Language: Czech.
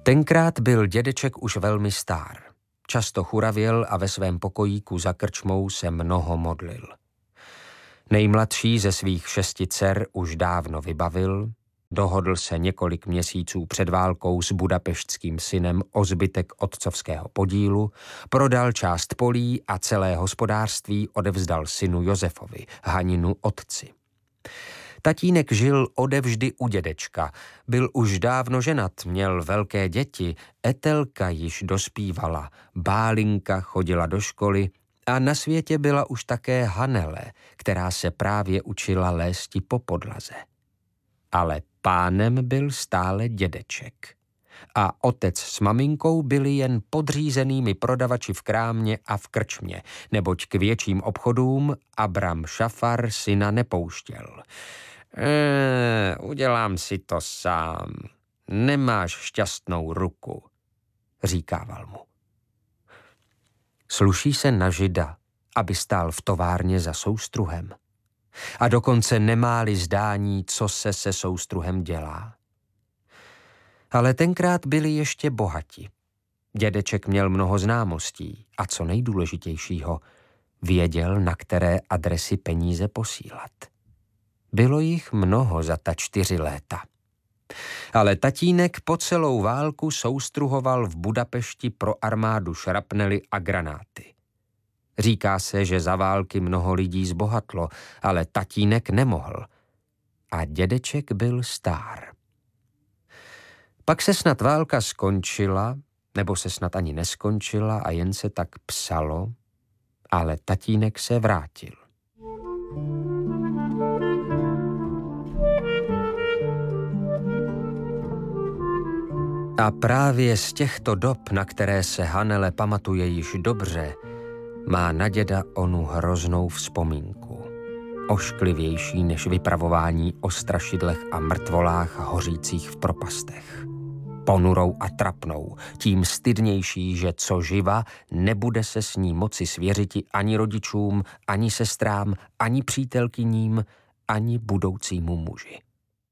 Tenkrát byl dědeček už velmi stár. Často churavěl a ve svém pokojíku za krčmou se mnoho modlil. Nejmladší ze svých 6 dcer už dávno vybavil, dohodl se několik měsíců před válkou s budapeštským synem o zbytek otcovského podílu, prodal část polí a celé hospodářství odevzdal synu Josefovi, Haninu otci. Tatínek žil odevždy u dědečka, byl už dávno ženat, měl velké děti, Etelka již dospívala, Bálinka chodila do školy a na světě byla už také Hanele, která se právě učila lésti po podlaze. Ale pánem byl stále dědeček. A otec s maminkou byli jen podřízenými prodavači v krámě a v krčmě, neboť k větším obchodům Abram Šafar syna nepouštěl. Udělám si to sám. Nemáš šťastnou ruku, říkával mu. Sluší se na Žida, aby stál v továrně za soustruhem. A dokonce nemá-li zdání, co se soustruhem dělá. Ale tenkrát byli ještě bohatí. Dědeček měl mnoho známostí a co nejdůležitějšího, věděl, na které adresy peníze posílat. Bylo jich mnoho za ta 4 léta. Ale tatínek po celou válku soustruhoval v Budapešti pro armádu šrapnely a granáty. Říká se, že za války mnoho lidí zbohatlo, ale tatínek nemohl. A dědeček byl stár. Pak se snad válka skončila, nebo se snad ani neskončila a jen se tak psalo, ale tatínek se vrátil. A právě z těchto dob, na které se Hanele pamatuje již dobře, má na děda onu hroznou vzpomínku. Ošklivější než vypravování o strašidlech a mrtvolách hořících v propastech. Ponurou a trapnou, tím stydnější, že co živa, nebude se s ní moci svěřiti ani rodičům, ani sestrám, ani přítelkyním, ani budoucímu muži.